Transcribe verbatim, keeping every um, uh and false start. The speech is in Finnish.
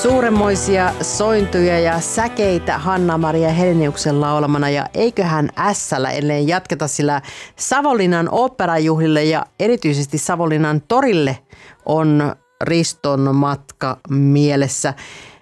Suuremmoisia sointuja ja säkeitä Hanna-Maria Heleniuksen laulamana ja eiköhän ässällä ellei jatketa, sillä Savonlinnan oopperajuhlille ja erityisesti Savonlinnan torille on Riston matka mielessä.